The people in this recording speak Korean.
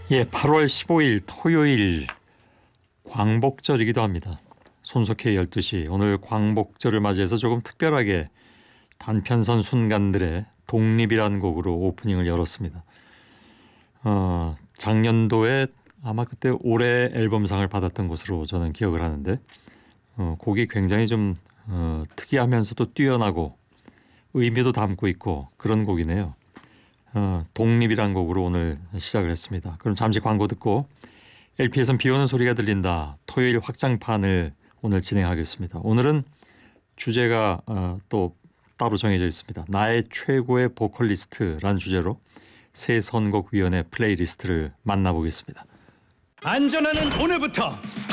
예, 8월 15일 토요일 광복절이기도 합니다. 손석희 12시 오늘 광복절을 맞이해서 조금 특별하게 단편선 순간들의 독립이라는 곡으로 오프닝을 열었습니다. 작년도에 아마 그때 올해 앨범상을 받았던 것으로 저는 기억을 하는데 곡이 굉장히 좀 특이하면서도 뛰어나고 의미도 담고 있고 그런 곡이네요. 독립이란 곡으로 오늘 시작을 했습니다. 그럼 잠시 광고 듣고 LP에선 비 오는 소리가 들린다. 토요일 확장판을 오늘 진행하겠습니다. 오늘은 주제가 또 따로 정해져 있습니다. 나의 최고의 보컬리스트라는 주제로 새 선곡위원회 플레이리스트를 만나보겠습니다. 안전하는 오늘부터